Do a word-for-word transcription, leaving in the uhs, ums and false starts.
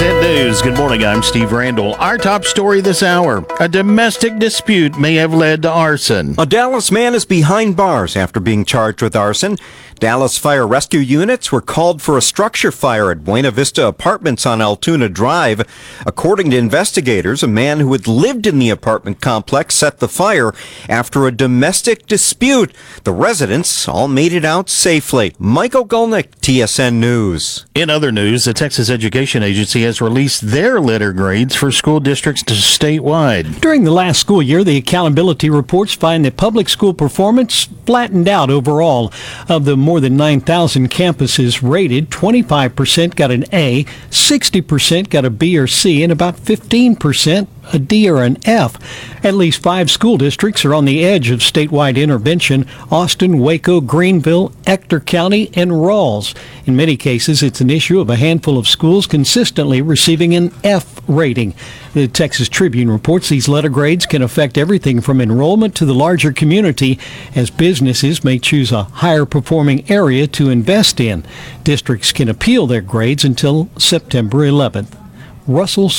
X N News. Good morning. I'm Steve Randall. Our top story this hour. A domestic dispute may have led to arson. A Dallas man is behind bars after being charged with arson. Dallas fire rescue units were called for a structure fire at Buena Vista Apartments on Altoona Drive. According to investigators, a man who had lived in the apartment complex set the fire after a domestic dispute. The residents all made it out safely. Michael Gulnick, T S N News. In other news, the Texas Education Agency has released their litter grades for school districts statewide. During the last school year, the accountability reports find that public school performance flattened out overall. Of the more than nine thousand campuses rated, twenty-five percent got an A, sixty percent got a B or C, and about fifteen percent a D or an F. At least five school districts are on the edge of statewide intervention: Austin, Waco, Greenville, Ector County, and Rawls. In many cases, it's an issue of a handful of schools consistently receiving an F rating. The Texas Tribune reports these letter grades can affect everything from enrollment to the larger community, as businesses may choose a higher performing area to invest in. Districts can appeal their grades until September eleventh. Russell